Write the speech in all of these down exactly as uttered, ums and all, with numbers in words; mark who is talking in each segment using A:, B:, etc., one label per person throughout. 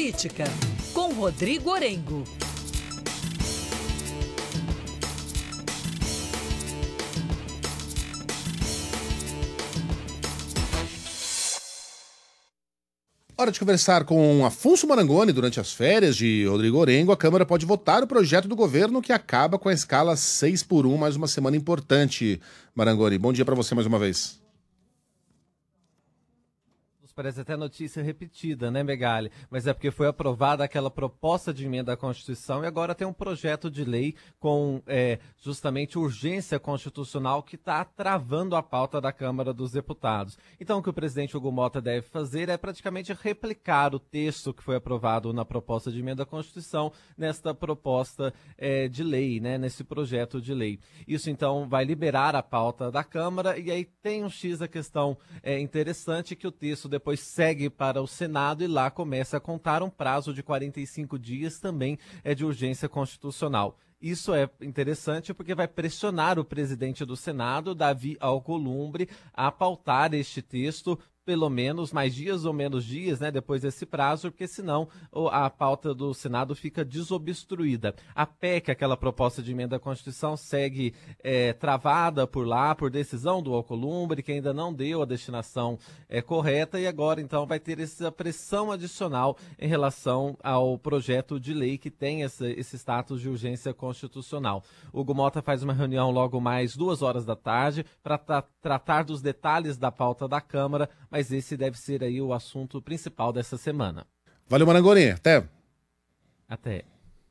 A: Política, com Rodrigo Orengo.
B: Hora de conversar com Afonso Marangoni. Durante as férias de Rodrigo Orengo, a Câmara pode votar o projeto do governo que acaba com a escala seis por um, mais uma semana importante. Marangoni, bom dia para você mais uma vez.
C: Parece até notícia repetida, né, Megali? Mas é porque foi aprovada aquela proposta de emenda à Constituição e agora tem um projeto de lei com é, justamente urgência constitucional que está travando a pauta da Câmara dos Deputados. Então o que o presidente Hugo Mota deve fazer é praticamente replicar o texto que foi aprovado na proposta de emenda à Constituição nesta proposta é, de lei, né, nesse projeto de lei. Isso então vai liberar a pauta da Câmara e aí tem um X da questão é, interessante que o texto depois segue para o Senado e lá começa a contar um prazo de quarenta e cinco dias, também é de urgência constitucional. Isso é interessante porque vai pressionar o presidente do Senado, Davi Alcolumbre, a pautar este texto pelo menos mais dias ou menos dias, né, depois desse prazo, porque senão a pauta do Senado fica desobstruída. A P E C, aquela proposta de emenda à Constituição, segue é, travada por lá, por decisão do Alcolumbre, que ainda não deu a destinação é, correta, e agora então vai ter essa pressão adicional em relação ao projeto de lei que tem essa, esse status de urgência constitucional. O Hugo Mota faz uma reunião logo mais duas horas da tarde para tra- tratar dos detalhes da pauta da Câmara, mas esse deve ser aí o assunto principal dessa semana.
B: Valeu, Marangoni. Até.
C: Até.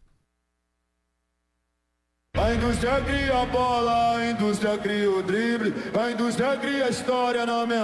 D: A indústria cria a bola, a indústria cria o drible, a indústria cria a história na mente.